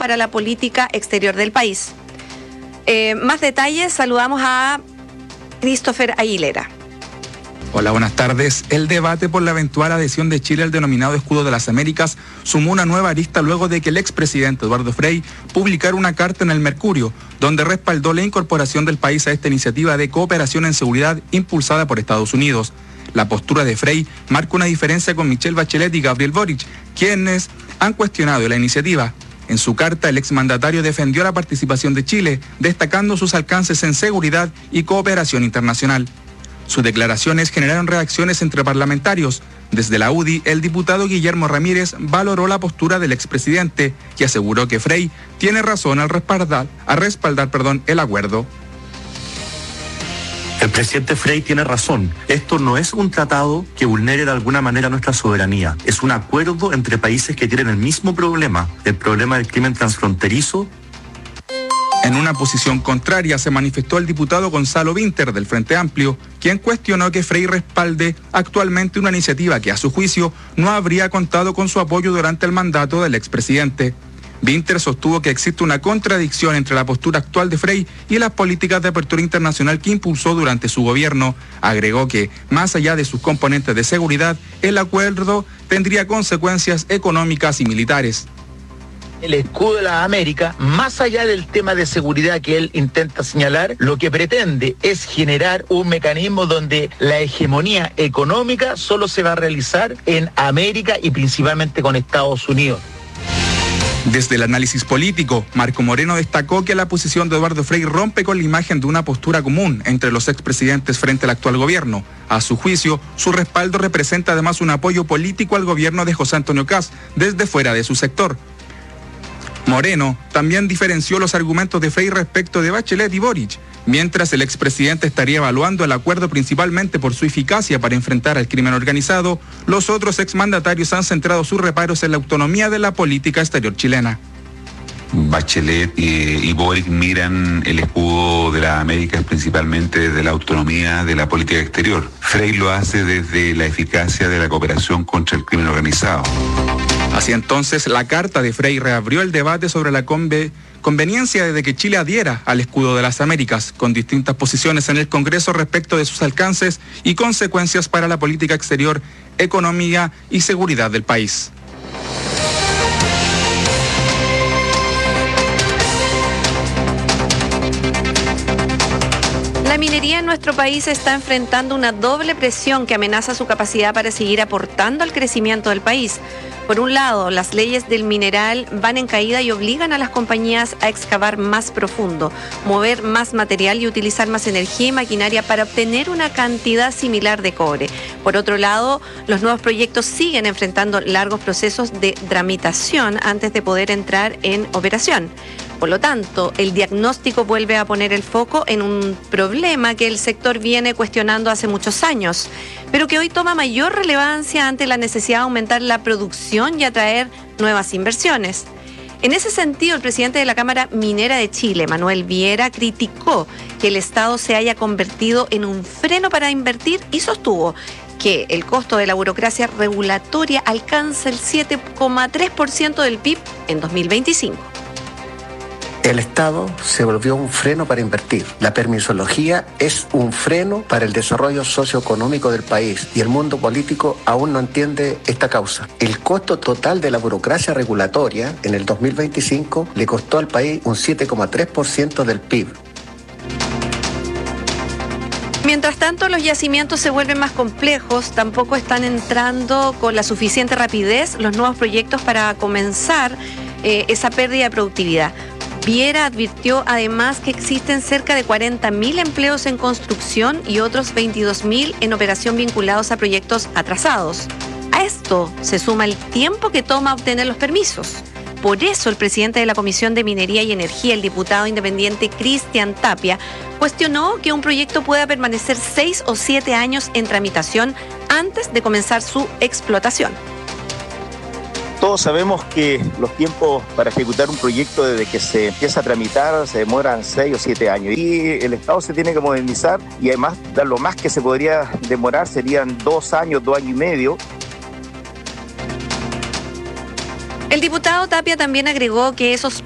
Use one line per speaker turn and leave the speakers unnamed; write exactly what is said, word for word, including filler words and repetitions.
para la política exterior del país. Eh, más detalles, saludamos a Christopher Aguilera.
Hola, buenas tardes. El debate por la eventual adhesión de Chile al denominado Escudo de las Américas sumó una nueva arista luego de que el expresidente Eduardo Frei publicara una carta en el Mercurio, donde respaldó la incorporación del país a esta iniciativa de cooperación en seguridad impulsada por Estados Unidos. La postura de Frei marca una diferencia con Michelle Bachelet y Gabriel Boric, quienes han cuestionado la iniciativa. En su carta, el exmandatario defendió la participación de Chile, destacando sus alcances en seguridad y cooperación internacional. Sus declaraciones generaron reacciones entre parlamentarios. Desde la U D I, el diputado Guillermo Ramírez valoró la postura del expresidente, que aseguró que Frei tiene razón al respaldar, a respaldar perdón, el acuerdo.
El presidente Frei tiene razón. Esto no es un tratado que vulnere de alguna manera nuestra soberanía. Es un acuerdo entre países que tienen el mismo problema, el problema del crimen transfronterizo.
En una posición contraria se manifestó el diputado Gonzalo Vinter del Frente Amplio, quien cuestionó que Frei respalde actualmente una iniciativa que a su juicio no habría contado con su apoyo durante el mandato del expresidente. Vinter sostuvo que existe una contradicción entre la postura actual de Frei y las políticas de apertura internacional que impulsó durante su gobierno. Agregó que, más allá de sus componentes de seguridad, el acuerdo tendría consecuencias económicas y militares.
El escudo de la América, más allá del tema de seguridad que él intenta señalar, lo que pretende es generar un mecanismo donde la hegemonía económica solo se va a realizar en América y principalmente con Estados Unidos.
Desde el análisis político, Marco Moreno destacó que la posición de Eduardo Frei rompe con la imagen de una postura común entre los expresidentes frente al actual gobierno. A su juicio, su respaldo representa además un apoyo político al gobierno de José Antonio Kast desde fuera de su sector. Moreno también diferenció los argumentos de Frei respecto de Bachelet y Boric. Mientras el expresidente estaría evaluando el acuerdo principalmente por su eficacia para enfrentar al crimen organizado, los otros exmandatarios han centrado sus reparos en la autonomía de la política exterior chilena.
Bachelet eh, y Boric miran el escudo de la América principalmente desde la autonomía de la política exterior. Frei lo hace desde la eficacia de la cooperación contra el crimen organizado.
Así entonces, la carta de Frei reabrió el debate sobre la conve- conveniencia de que Chile adhiera al escudo de las Américas, con distintas posiciones en el Congreso respecto de sus alcances y consecuencias para la política exterior, economía y seguridad del país.
La minería en nuestro país está enfrentando una doble presión que amenaza su capacidad para seguir aportando al crecimiento del país. Por un lado, las leyes del mineral van en caída y obligan a las compañías a excavar más profundo, mover más material y utilizar más energía y maquinaria para obtener una cantidad similar de cobre. Por otro lado, los nuevos proyectos siguen enfrentando largos procesos de tramitación antes de poder entrar en operación. Por lo tanto, el diagnóstico vuelve a poner el foco en un problema que el sector viene cuestionando hace muchos años, pero que hoy toma mayor relevancia ante la necesidad de aumentar la producción y atraer nuevas inversiones. En ese sentido, el presidente de la Cámara Minera de Chile, Manuel Viera, criticó que el Estado se haya convertido en un freno para invertir y sostuvo que el costo de la burocracia regulatoria alcanza el siete coma tres por ciento del P I B en dos mil veinticinco.
El Estado se volvió un freno para invertir. La permisología es un freno para el desarrollo socioeconómico del país y el mundo político aún no entiende esta causa. El costo total de la burocracia regulatoria en el dos mil veinticinco le costó al país un siete coma tres por ciento del P I B.
Mientras tanto, los yacimientos se vuelven más complejos, tampoco están entrando con la suficiente rapidez los nuevos proyectos para comenzar eh, esa pérdida de productividad. Viera advirtió además que existen cerca de cuarenta mil empleos en construcción y otros veintidós mil en operación vinculados a proyectos atrasados. A esto se suma el tiempo que toma obtener los permisos. Por eso el presidente de la Comisión de Minería y Energía, el diputado independiente Cristian Tapia, cuestionó que un proyecto pueda permanecer seis o siete años en tramitación antes de comenzar su explotación.
Todos sabemos que los tiempos para ejecutar un proyecto desde que se empieza a tramitar se demoran seis o siete años y el Estado se tiene que modernizar y además lo más que se podría demorar serían dos años, dos años y medio.
El diputado Tapia también agregó que esos